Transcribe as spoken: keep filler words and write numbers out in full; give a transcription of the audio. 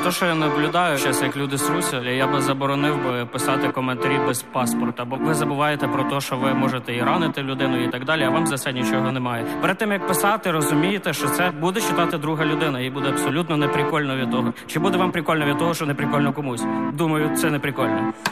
те, що я наблюдаю зараз, як люди сруться, я би заборонив би писати коментарі без паспорта, бо ви забуваєте про те, що ви можете і ранити людину, і так далі, а вам за це нічого немає. Перед тим, як писати, розумієте, що це буде читати друга людина, і буде абсолютно неприкольно від того. Чи буде вам прикольно від того, що не прикольно комусь? Думаю, це не прикольно.